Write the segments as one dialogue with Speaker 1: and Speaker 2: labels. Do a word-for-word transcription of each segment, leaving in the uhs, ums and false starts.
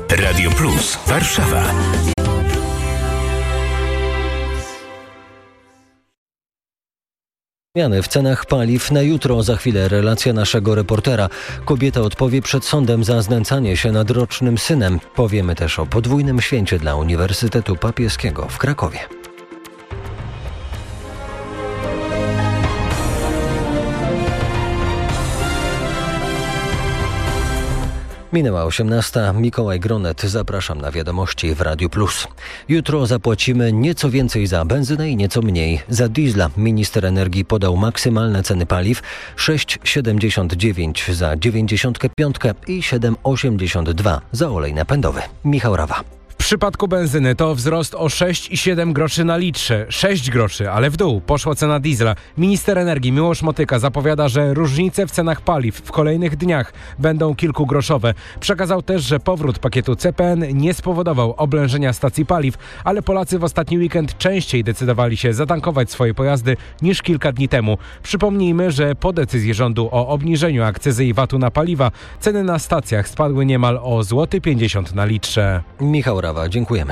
Speaker 1: Radio Plus Warszawa.
Speaker 2: Zmiany w cenach paliw na jutro. Za chwilę relacja naszego reportera. Kobieta odpowie przed sądem za znęcanie się nad rocznym synem. Powiemy też o podwójnym święcie dla Uniwersytetu Papieskiego w Krakowie. Minęła osiemnasta. Mikołaj Gronet. Zapraszam na wiadomości w Radiu Plus. Jutro zapłacimy nieco więcej za benzynę i nieco mniej za diesla. Minister energii podał maksymalne ceny paliw: sześć siedemdziesiąt dziewięć za dziewięćdziesiąt pięć i siedem osiemdziesiąt dwa za olej napędowy. Michał Rawa.
Speaker 3: W przypadku benzyny to wzrost o sześć i siedem groszy na litrze. sześć groszy, ale w dół poszła cena diesla. Minister energii Miłosz Motyka zapowiada, że różnice w cenach paliw w kolejnych dniach będą kilkugroszowe. Przekazał też, że powrót pakietu C P N nie spowodował oblężenia stacji paliw, ale Polacy w ostatni weekend częściej decydowali się zatankować swoje pojazdy niż kilka dni temu. Przypomnijmy, że po decyzji rządu o obniżeniu akcyzy i vatu na paliwa ceny na stacjach spadły niemal o złoty pięćdziesiąt złotych na litrze.
Speaker 2: Michał Rawa. Dziękujemy.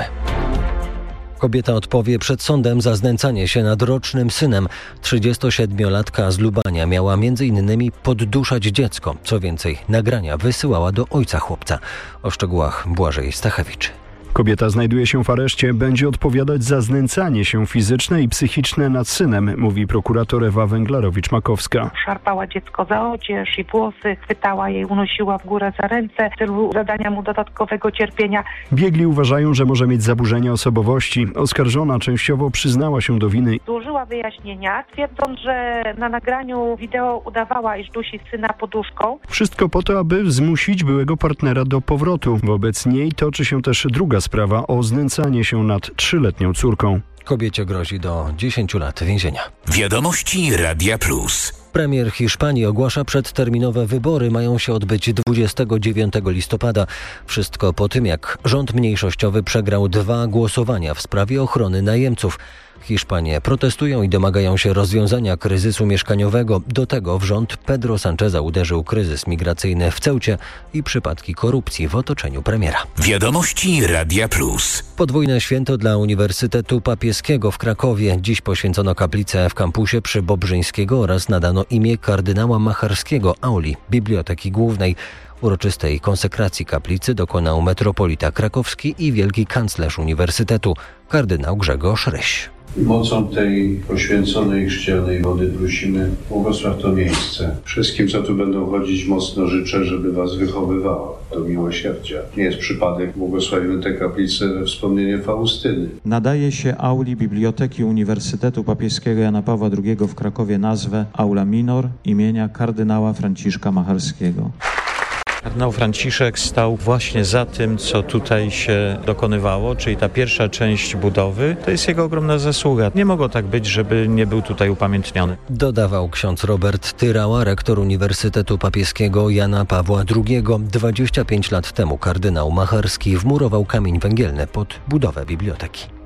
Speaker 2: Kobieta odpowie przed sądem za znęcanie się nad rocznym synem. trzydziestosiedmiolatka z Lubania miała między innymi podduszać dziecko. Co więcej, nagrania wysyłała do ojca chłopca. O szczegółach Błażej Stachewicz.
Speaker 4: Kobieta znajduje się w areszcie, będzie odpowiadać za znęcanie się fizyczne i psychiczne nad synem, mówi prokurator Ewa Węglarowicz-Makowska.
Speaker 5: Szarpała dziecko za odzież i włosy, chwytała je, unosiła w górę za ręce w celu zadania mu dodatkowego cierpienia.
Speaker 4: Biegli uważają, że może mieć zaburzenia osobowości. Oskarżona częściowo przyznała się do winy.
Speaker 5: Złożyła wyjaśnienia, twierdząc, że na nagraniu wideo udawała, iż dusi syna poduszką.
Speaker 4: Wszystko po to, aby zmusić byłego partnera do powrotu. Wobec niej toczy się też druga sprawa o znęcanie się nad trzyletnią córką.
Speaker 2: Kobiecie grozi do dziesięciu lat więzienia.
Speaker 1: Wiadomości Radia Plus.
Speaker 2: Premier Hiszpanii ogłasza przedterminowe wybory. Mają się odbyć dwudziestego dziewiątego listopada. Wszystko po tym, jak rząd mniejszościowy przegrał dwa głosowania w sprawie ochrony najemców. Hiszpanie protestują i domagają się rozwiązania kryzysu mieszkaniowego. Do tego w rząd Pedro Sáncheza uderzył kryzys migracyjny w Ceucie i przypadki korupcji w otoczeniu premiera.
Speaker 1: Wiadomości Radia Plus.
Speaker 2: Podwójne święto dla Uniwersytetu Papieskiego w Krakowie. Dziś poświęcono kaplicę w kampusie przy Bobrzyńskiego oraz nadano imię kardynała Macharskiego, auli Biblioteki Głównej. Uroczystej konsekracji kaplicy dokonał metropolita krakowski i wielki kanclerz Uniwersytetu, kardynał Grzegorz Ryś.
Speaker 6: Mocą tej poświęconej chrzcielnej wody prosimy, błogosław to miejsce. Wszystkim, co tu będą chodzić, mocno życzę, żeby was wychowywała do miłosierdzia. Nie jest przypadek, błogosławimy tę kaplicę we wspomnienie Faustyny.
Speaker 7: Nadaje się auli Biblioteki Uniwersytetu Papieskiego Jana Pawła drugiego w Krakowie nazwę Aula Minor imienia kardynała Franciszka Macharskiego. Kardynał Franciszek stał właśnie za tym, co tutaj się dokonywało, czyli ta pierwsza część budowy. To jest jego ogromna zasługa. Nie mogło tak być, żeby nie był tutaj upamiętniony.
Speaker 2: Dodawał ksiądz Robert Tyrała, rektor Uniwersytetu Papieskiego Jana Pawła drugiego. dwadzieścia pięć lat temu kardynał Macharski wmurował kamień węgielny pod budowę biblioteki.